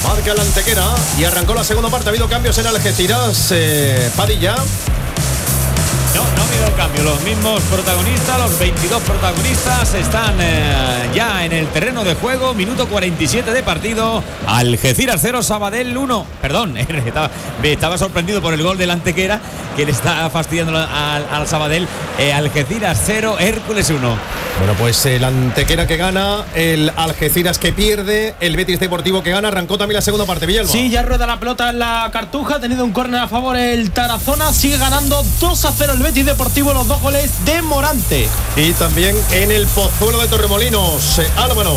Marca el Antequera y arrancó la segunda parte. Ha habido cambios en Algeciras, Padilla. No ha habido cambio. Los mismos protagonistas, los 22 protagonistas están ya en el terreno de juego. Minuto 47 de partido. Algeciras 0, Sabadell 1. Perdón, estaba sorprendido por el gol del Antequera, que le está fastidiando al Sabadell. Algeciras 0, Hércules 1. Bueno, pues el Antequera que gana, el Algeciras que pierde, el Betis Deportivo que gana. Arrancó también la segunda parte, Villalba. Sí, ya rueda la pelota en la Cartuja. Ha tenido un córner a favor el Tarazona. Sigue ganando 2-0 el Betis Deportivo, los 2 goles de Morante. Y también en el Pozuelo de Torremolinos, Álvaro.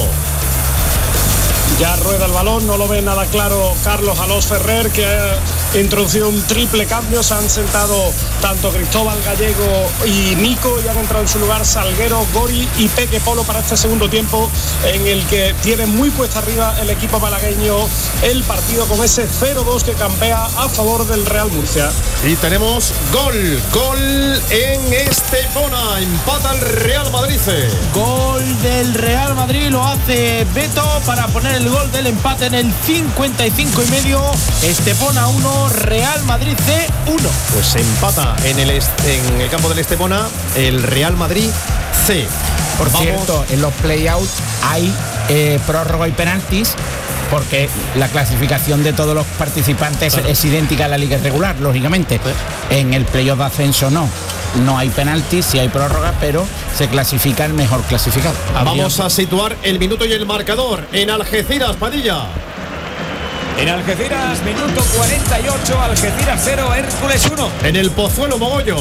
Ya rueda el balón, no lo ve nada claro Carlos Alós Ferrer, que ha introducido un triple cambio. Se han sentado tanto Cristóbal Gallego y Nico, y han entrado en su lugar Salguero, Gori y Peque Polo para este segundo tiempo, en el que tiene muy cuesta arriba el equipo malagueño el partido, con ese 0-2 que campea a favor del Real Murcia. Y tenemos gol en Estepona, empata el Real Madrid. Gol del Real Madrid, lo hace Beto para poner el gol del empate en el 55,5. Estepona 1, Real Madrid C 1. Pues empata en el campo del Estepona el Real Madrid C. Por cierto, en los play-outs hay prórroga y penaltis, porque la clasificación de todos los participantes es idéntica a la liga regular, lógicamente. En el playoff de ascenso no hay penaltis, sí hay prórroga, pero se clasifica el mejor clasificado. Vamos a situar el minuto y el marcador en Algeciras, Padilla. En Algeciras, minuto 48, Algeciras 0, Hércules 1. En el Pozuelo, Mogollo.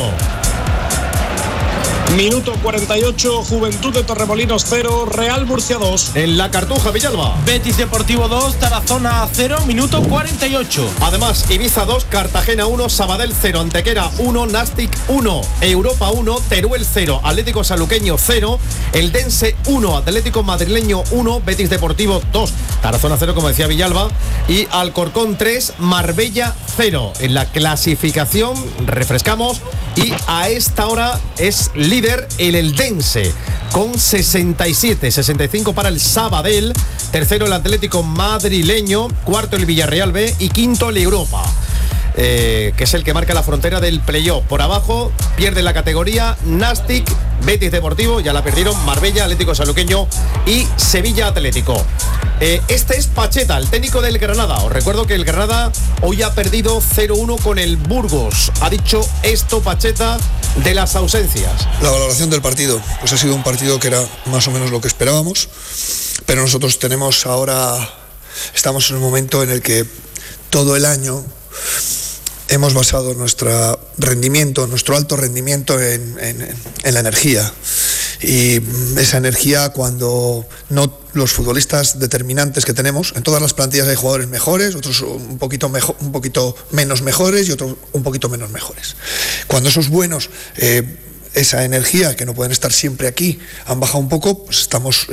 Minuto 48, Juventud de Torremolinos 0, Real Murcia 2. En la Cartuja, Villalba. Betis Deportivo 2, Tarazona 0, minuto 48. Además, Ibiza 2, Cartagena 1, Sabadell 0, Antequera 1, Nastic 1, Europa 1, Teruel 0, Atlético Sanluqueño 0, Eldense 1, Atlético Madrileño 1, Betis Deportivo 2, Tarazona 0, como decía Villalba, y Alcorcón 3, Marbella 0. En la clasificación, refrescamos, y a esta hora es líder el Eldense con 67, 65 para el Sabadell, tercero el Atlético Madrileño, cuarto el Villarreal B y quinto el Europa, que es el que marca la frontera del playoff. Por abajo pierde la categoría Nastic, Betis Deportivo, ya la perdieron, Marbella, Atlético Sanluqueño y Sevilla Atlético. Este es Pacheta, el técnico del Granada. Os recuerdo que el Granada hoy ha perdido 0-1 con el Burgos. Ha dicho esto Pacheta de las ausencias. La valoración del partido, pues ha sido un partido que era más o menos lo que esperábamos, pero nosotros estamos en un momento en el que todo el año hemos basado nuestro alto rendimiento en la energía. Y esa energía, cuando los futbolistas determinantes que tenemos, en todas las plantillas hay jugadores mejores, otros un poquito menos mejores y otros un poquito menos mejores. Cuando esos buenos, esa energía, que no pueden estar siempre aquí, han bajado un poco, pues estamos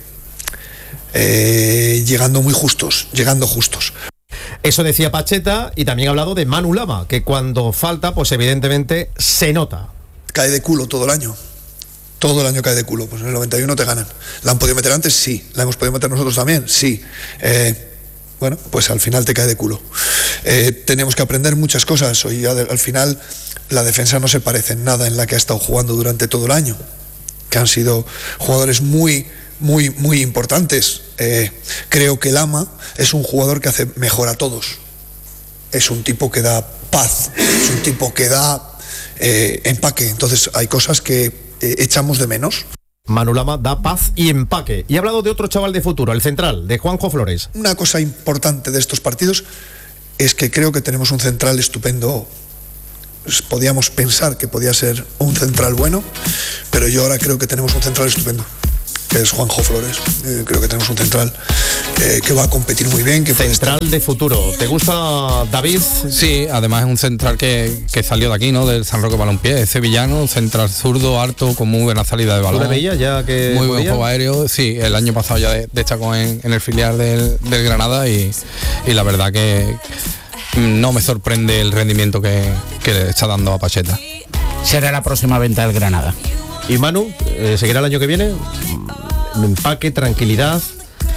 llegando justos. Eso decía Pacheta, y también ha hablado de Manu Lama, que cuando falta, pues evidentemente se nota. Cae de culo todo el año. Todo el año cae de culo. Pues en el 91 te ganan. ¿La han podido meter antes? Sí. ¿La hemos podido meter nosotros también? Sí. Bueno, pues al final te cae de culo. Tenemos que aprender muchas cosas. Hoy al final la defensa no se parece en nada en la que ha estado jugando durante todo el año, que han sido jugadores muy importantes. Creo que Lama es un jugador que hace mejor a todos. Es un tipo que da paz, es un tipo que da empaque. Entonces hay cosas que echamos de menos. Manu Lama da paz y empaque. Y ha hablado de otro chaval de futuro, el central, de Juanjo Flores. Una cosa importante de estos partidos es que creo que tenemos un central estupendo. Podíamos pensar que podía ser un central bueno, pero yo ahora creo que tenemos un central estupendo, que es Juanjo Flores. Creo que tenemos un central que va a competir muy bien. Central de futuro. ¿Te gusta, David? Sí, además es un central que salió de aquí, ¿no? Del San Roque Balompié, es sevillano, central zurdo, alto, con muy buena salida de balón. ¿Tú le veías ya que muy buen juego aéreo? Sí, el año pasado ya destacó en el filial del Granada y la verdad que no me sorprende el rendimiento que le está dando a Pacheta. Será la próxima venta del Granada. ¿Y Manu, seguirá el año que viene? Empaque, tranquilidad.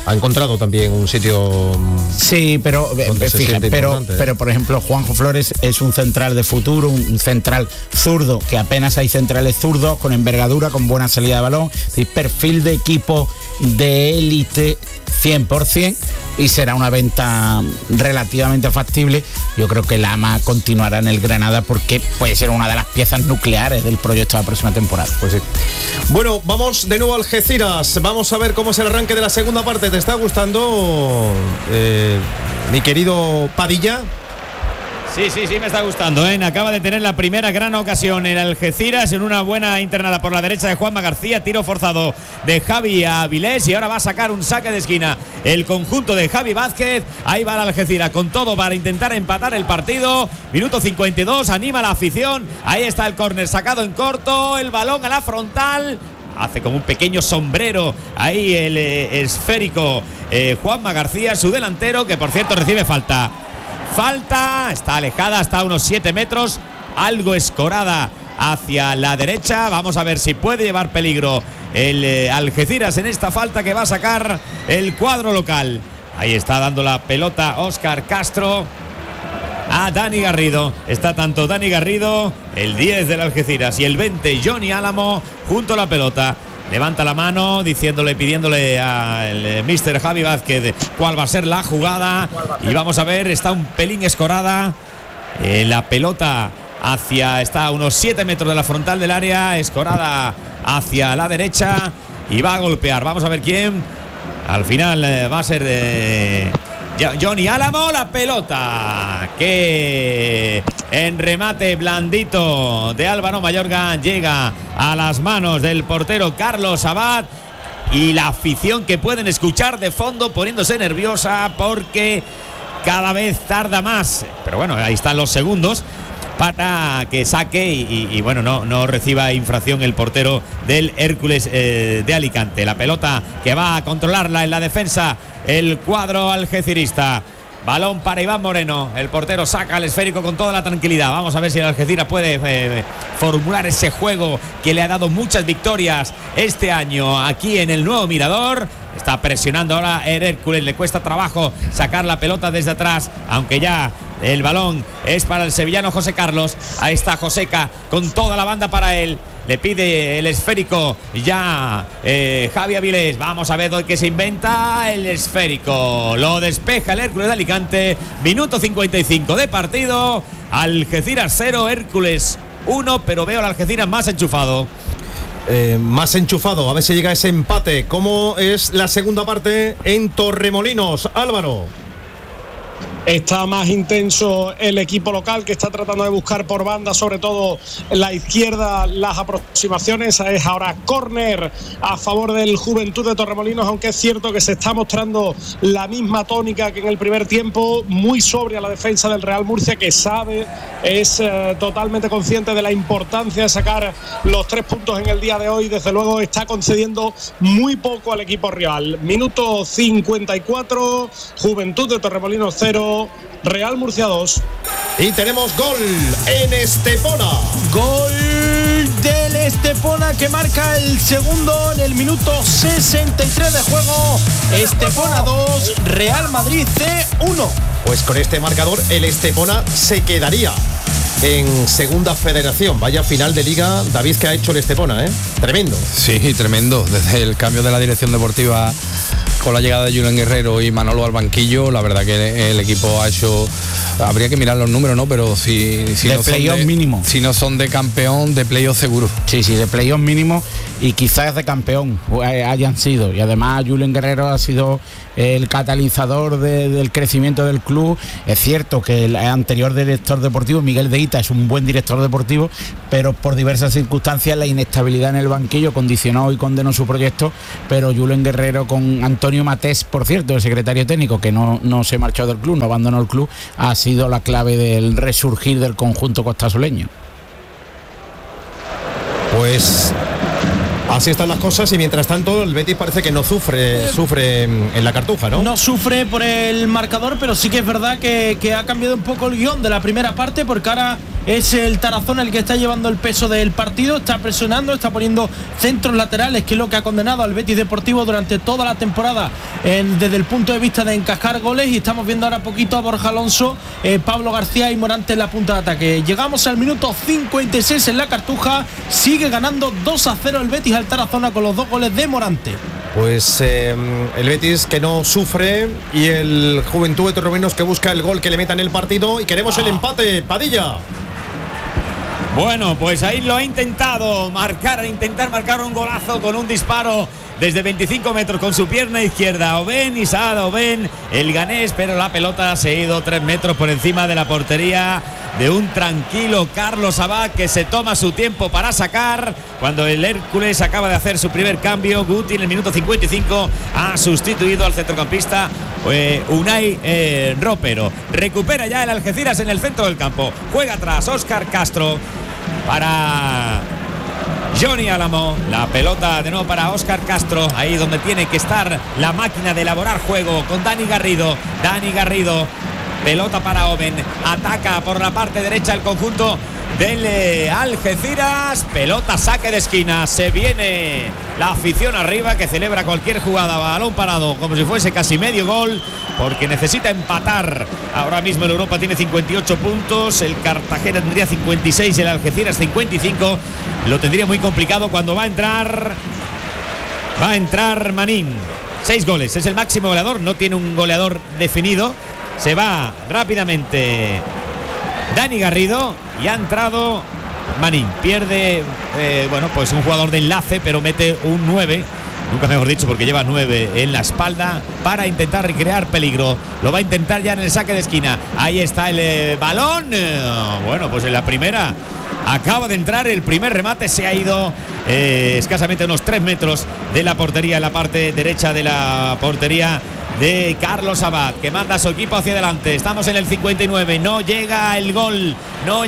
ha encontrado también un sitio. Sí, pero fíjate, pero por ejemplo, Juanjo Flores es un central de futuro, un central zurdo, que apenas hay centrales zurdos, con envergadura, con buena salida de balón, perfil de equipo de élite 100%, y será una venta relativamente factible. Yo creo que Lama continuará en el Granada porque puede ser una de las piezas nucleares del proyecto de la próxima temporada. Pues sí. Bueno, vamos de nuevo a Algeciras. Vamos a ver cómo es el arranque de la segunda parte. ¿Te está gustando, mi querido Padilla? Sí, me está gustando, ¿eh? Acaba de tener la primera gran ocasión en Algeciras, en una buena internada por la derecha de Juanma García, tiro forzado de Javi Avilés, y ahora va a sacar un saque de esquina el conjunto de Javi Vázquez. Ahí va la Algeciras con todo para intentar empatar el partido. Minuto 52, anima la afición. Ahí está el córner sacado en corto, el balón a la frontal. Hace como un pequeño sombrero ahí el esférico Juanma García, su delantero, que por cierto recibe falta. Está alejada hasta unos 7 metros, algo escorada hacia la derecha. Vamos a ver si puede llevar peligro el Algeciras en esta falta que va a sacar el cuadro local. Ahí está dando la pelota Óscar Castro a Dani Garrido. Está tanto Dani Garrido, el 10 del Algeciras, y el 20 Johnny Álamo junto a la pelota. Levanta la mano pidiéndole al mister Javi Vázquez cuál va a ser la jugada, y vamos a ver, está un pelín escorada la pelota está a unos 7 metros de la frontal del área, escorada hacia la derecha, y va a golpear. Vamos a ver quién. Al final va a ser Johnny Álamo. La pelota que en remate blandito de Álvaro Mayorga llega a las manos del portero Carlos Abad, y la afición que pueden escuchar de fondo poniéndose nerviosa porque cada vez tarda más, pero bueno, ahí están los segundos para que saque y bueno, no reciba infracción el portero del Hércules de Alicante. La pelota que va a controlarla en la defensa el cuadro algecirista. Balón para Iván Moreno. El portero saca el esférico con toda la tranquilidad. Vamos a ver si el Algeciras puede formular ese juego que le ha dado muchas victorias este año aquí en el nuevo Mirador. Está presionando ahora el Hércules. Le cuesta trabajo sacar la pelota desde atrás, aunque ya el balón es para el sevillano José Carlos. Ahí está Joseca con toda la banda para él. Le pide el esférico ya Javi Avilés. Vamos a ver qué se inventa. El esférico lo despeja el Hércules de Alicante. Minuto 55 de partido. Algeciras 0, Hércules 1, pero veo al Algeciras más enchufado. Más enchufado, a ver si llega ese empate. ¿Cómo es la segunda parte en Torremolinos, Álvaro? Está más intenso el equipo local, que está tratando de buscar por banda, sobre todo en la izquierda, las aproximaciones. Es ahora córner a favor del Juventud de Torremolinos, aunque es cierto que se está mostrando la misma tónica que en el primer tiempo, muy sobria la defensa del Real Murcia, que es totalmente consciente de la importancia de sacar los 3 puntos en el día de hoy. Desde luego está concediendo muy poco al equipo rival. Minuto 54, Juventud de Torremolinos 0, Real Murcia 2. Y tenemos gol en Estepona. Gol del Estepona, que marca el segundo en el minuto 63 de juego. Estepona 2, Real Madrid C1. Pues con este marcador el Estepona se quedaría en segunda federación. Vaya final de liga, David, que ha hecho el Estepona, tremendo. Sí, tremendo. Desde el cambio de la dirección deportiva con la llegada de Julen Guerrero y Manolo al banquillo, la verdad que el equipo ha hecho, habría que mirar los números, ¿no? Pero si de no playoff mínimo. Si no son de campeón, de playoff seguro. Sí, de playoff mínimo, y quizás de campeón hayan sido. Y además Julen Guerrero ha sido el catalizador del crecimiento del club. Es cierto que el anterior director deportivo, Miguel de Ita, es un buen director deportivo, pero por diversas circunstancias la inestabilidad en el banquillo condicionó y condenó su proyecto. Pero Julen Guerrero, con Antonio Matés, por cierto, el secretario técnico, que no se marchó del club, no abandonó el club, ha sido la clave del resurgir del conjunto costasoleño. Pues así están las cosas, y mientras tanto el Betis parece que no sufre en la Cartuja, ¿no? No sufre por el marcador, pero sí que es verdad que ha cambiado un poco el guión de la primera parte, porque ahora es el Tarazona el que está llevando el peso del partido, está presionando, está poniendo centros laterales, que es lo que ha condenado al Betis Deportivo durante toda la temporada desde el punto de vista de encajar goles, y estamos viendo ahora poquito a Borja Alonso, Pablo García y Morante en la punta de ataque. Llegamos al minuto 56 en la Cartuja, sigue ganando 2-0 el Betis al Tarazona con los 2 goles de Morante. Pues el Betis que no sufre y el Juventud de Torremolinos que busca el gol que le meta en el partido, y queremos el empate, Padilla. Bueno, pues ahí lo ha intentado intentar marcar un golazo con un disparo desde 25 metros con su pierna izquierda. Isaac Oben, el ganés, pero la pelota se ha ido 3 metros por encima de la portería de un tranquilo Carlos Abad, que se toma su tiempo para sacar. Cuando el Hércules acaba de hacer su primer cambio, Guti en el minuto 55 ha sustituido al centrocampista Unai Ropero. Recupera ya el Algeciras en el centro del campo. Juega atrás Óscar Castro para Johnny Álamo. La pelota de nuevo para Óscar Castro, ahí donde tiene que estar la máquina de elaborar juego, con Dani Garrido. Pelota para Oben, ataca por la parte derecha el conjunto del Algeciras, pelota saque de esquina, se viene la afición arriba, que celebra cualquier jugada, balón parado como si fuese casi medio gol, porque necesita empatar. Ahora mismo el Europa tiene 58 puntos, el Cartagena tendría 56, el Algeciras 55, lo tendría muy complicado cuando va a entrar Manín. 6 goles, es el máximo goleador, no tiene un goleador definido. Se va rápidamente Dani Garrido y ha entrado Manín. Pierde, pues un jugador de enlace, pero mete un 9, nunca mejor dicho, porque lleva 9 en la espalda, para intentar recrear peligro. Lo va a intentar ya en el saque de esquina. Ahí está el balón. Bueno, pues en la primera acaba de entrar el primer remate, se ha ido escasamente unos 3 metros de la portería, en la parte derecha de la portería de Carlos Abad, que manda a su equipo hacia adelante. Estamos en el 59, no llega el gol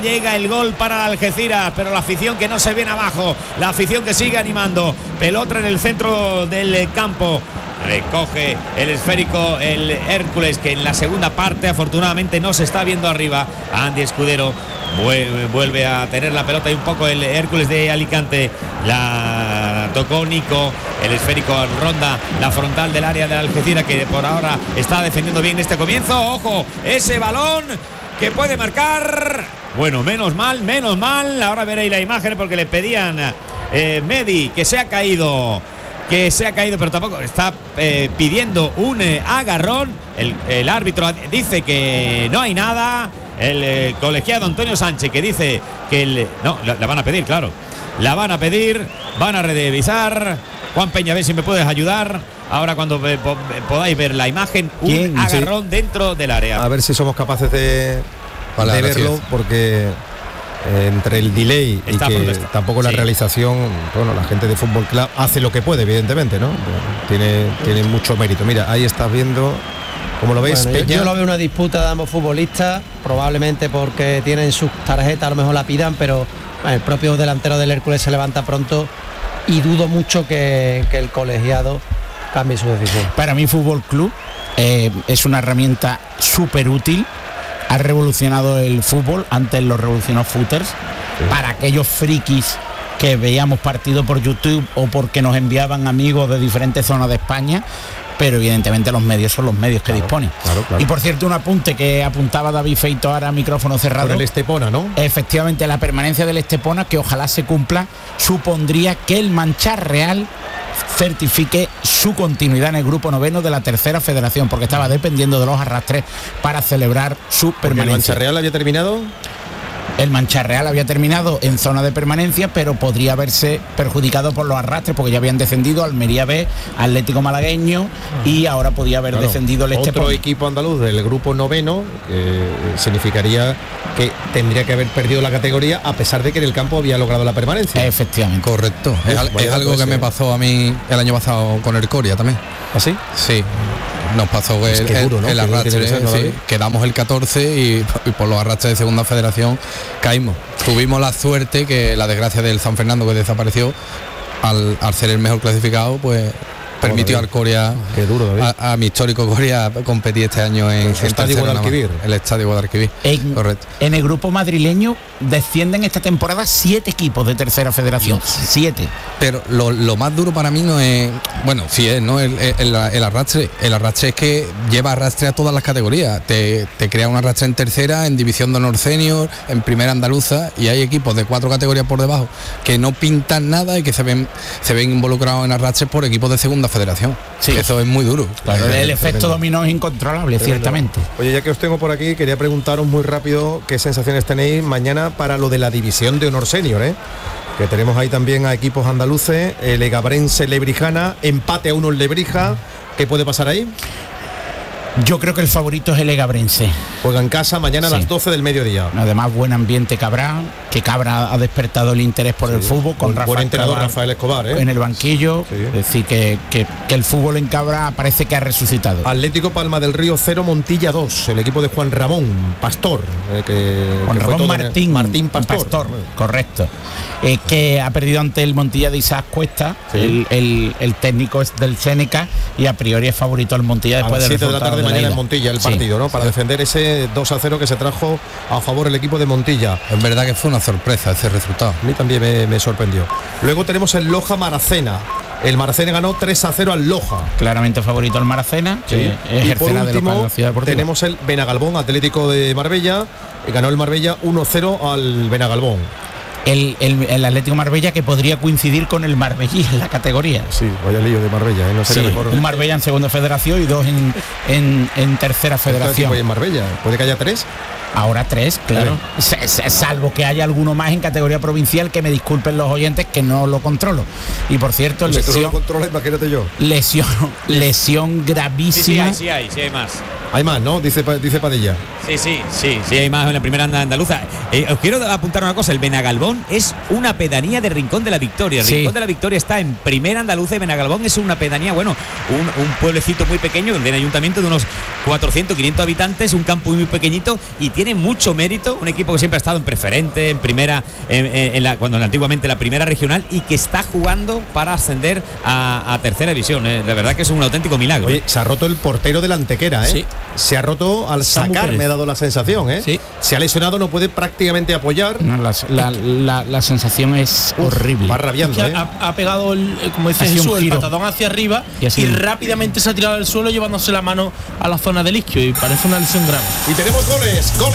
para Algeciras, pero la afición que no se viene abajo, la afición que sigue animando. Pelota en el centro del campo, recoge el esférico el Hércules, que en la segunda parte afortunadamente no se está viendo arriba. Andy Escudero vuelve a tener la pelota y un poco el Hércules de Alicante. La tocó Nico, el esférico ronda la frontal del área de Algeciras, que por ahora está defendiendo bien este comienzo. Ojo, ese balón que puede marcar. Bueno, menos mal. Ahora veréis la imagen, porque le pedían Medi, que se ha caído, pero tampoco está pidiendo un agarrón. El árbitro dice que no hay nada. El colegiado Antonio Sánchez, que dice que la van a pedir, claro. La van a pedir, van a revisar. Juan Peña, a ver si me puedes ayudar. Ahora cuando podáis ver la imagen, un agarrón dentro del área. A ver si somos capaces de verlo, porque entre el delay y que tampoco la realización, bueno, la gente de Fútbol Club hace lo que puede, evidentemente, ¿no? Tiene mucho mérito. Mira, ahí estás viendo, ¿cómo lo veis? Bueno, yo lo veo una disputa de ambos futbolistas, probablemente porque tienen sus tarjetas, a lo mejor la pidan, pero el propio delantero del Hércules se levanta pronto y dudo mucho que el colegiado cambie su decisión. Para mí Fútbol Club es una herramienta súper útil. Ha revolucionado el fútbol, antes lo revolucionó Footers. Para aquellos frikis que veíamos partidos por YouTube o porque nos enviaban amigos de diferentes zonas de España, pero evidentemente los medios son los medios que disponen. Claro. Y por cierto, un apunte que apuntaba David Feito ahora a micrófono cerrado. Con el Estepona, ¿no? Efectivamente, la permanencia del Estepona, que ojalá se cumpla, supondría que el Manchar Real certifique su continuidad en el grupo noveno de la tercera federación, porque estaba dependiendo de los arrastres para celebrar su permanencia. ¿El Manchar Real había terminado? El Manchar Real había terminado en zona de permanencia, pero podría haberse perjudicado por los arrastres, porque ya habían descendido Almería B, Atlético Malagueño, y ahora podía haber descendido el Estepona. Otro equipo andaluz del grupo noveno, significaría que tendría que haber perdido la categoría, a pesar de que en el campo había logrado la permanencia. Efectivamente. Correcto. Es algo que me pasó a mí el año pasado con el Coria también. ¿Ah, sí? Sí. Nos pasó el arrastre, quedamos el 14 y por los arrastres de segunda federación caímos. Tuvimos la suerte que la desgracia del San Fernando, que desapareció, al ser el mejor clasificado, pues permitió al Coria, qué duro, a mi histórico Coria, competir este año en Estadio Guadalquivir. El Estadio Guadalquivir. Correcto. En el grupo madrileño descienden esta temporada 7 equipos de tercera federación. 7. Pero lo más duro para mí no es, bueno, sí es, ¿no? El arrastre. El arrastre es que lleva arrastre a todas las categorías. Te crea un arrastre en tercera, en división de honor senior, en primera andaluza, y hay equipos de 4 categorías por debajo que no pintan nada y que se ven involucrados en arrastres por equipos de segunda federación. Sí. Eso es muy duro. Claro, el efecto dominó es incontrolable, ciertamente. Oye, ya que os tengo por aquí, quería preguntaros muy rápido qué sensaciones tenéis mañana para lo de la división de honor senior, que tenemos ahí también a equipos andaluces, el Egabrense Lebrijana, empate a 1 en Lebrija. ¿Qué puede pasar ahí? Yo creo que el favorito es el Egabrense. Juega en casa mañana a las 12 del mediodía. Además, buen ambiente Cabra, que Cabra ha despertado el interés por el fútbol, con buen entrenador Rafael Escobar, en el banquillo. Sí. Es decir, que el fútbol en Cabra parece que ha resucitado. Atlético Palma del Río 0, Montilla 2, el equipo de Juan Ramón Pastor. Juan Ramón Martín Pastor. Correcto. Que ha perdido ante el Montilla de Isaac Cuesta, el técnico es del Seneca, y a priori es favorito al Montilla después de 7 de la tarde mañana en Montilla el partido, ¿no? Para defender ese 2-0 que se trajo a favor el equipo de Montilla. Es verdad que fue una sorpresa ese resultado. A mí también me sorprendió. Luego tenemos el Loja Maracena. El Maracena ganó 3-0 al Loja. Claramente favorito al Maracena. Sí. Y por último tenemos el Benagalbón Atlético de Marbella. Ganó el Marbella 1-0 al Benagalbón. El Atlético Marbella, que podría coincidir con el Marbella en la categoría. Sí, vaya lío de Marbella, no sé mejor. Un Marbella en segunda federación y 2 en tercera federación. ¿Y en Marbella? ¿Puede que haya 3? Ahora 3, claro. Salvo que haya alguno más en categoría provincial, que me disculpen los oyentes, que no lo controlo. Y por cierto, pues lesión, si tú no lo controlas, imagínate yo. Lesión gravísima. Sí, hay más. Hay más, ¿no? Dice Padilla. Sí, hay más en la primera andaluza. Os quiero apuntar una cosa, el Benagalbón es una pedanía de Rincón de la Victoria. Rincón de la Victoria está en primera andaluza y Benagalbón es una pedanía, un pueblecito muy pequeño, donde hay ayuntamiento de unos 400, 500 habitantes, un campo muy pequeñito, y tiene mucho mérito, un equipo que siempre ha estado en preferente, en primera, cuando antiguamente la primera regional, y que está jugando para ascender a tercera división. De verdad que es un auténtico milagro. Oye, se ha roto el portero del Antequera, Sí. Se ha roto al sacar, me ha dado la sensación, Sí. Se ha lesionado, no puede prácticamente apoyar. No, la sensación es horrible. Va rabiando, es que ha pegado, como dice Jesús, el patadón hacia arriba y rápidamente se ha tirado al suelo llevándose la mano a la zona del isquio, y parece una lesión grave. Y tenemos goles